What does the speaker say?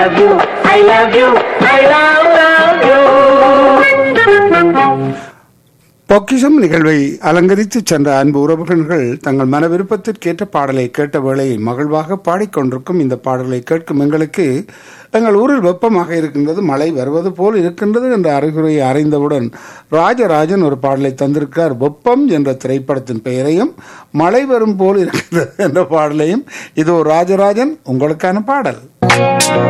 love you, I love you, I love you. பொக்கிஷம் நிகழ்வை அலங்கரித்து சென்ற அன்பு உறவுகள் தங்கள் மன விருப்பத்திற்கேற்ற பாடலை கேட்ட வேளையில் மகிழ்வாக பாடிக்கொண்டிருக்கும் இந்த பாடலை கேட்கும் எங்களுக்கு எங்கள் ஊரில் வெப்பமாக இருக்கின்றது, மழை வருவது போல் இருக்கின்றது என்ற அறிகுறியை அறிந்தவுடன் ராஜராஜன் ஒரு பாடலை தந்திருக்கிறார். வெப்பம் என்ற திரைப்படத்தின் பெயரையும் மழை வரும் போல் இருக்கின்றது என்ற பாடலையும். இது ராஜராஜன் உங்களுக்கான பாடல்.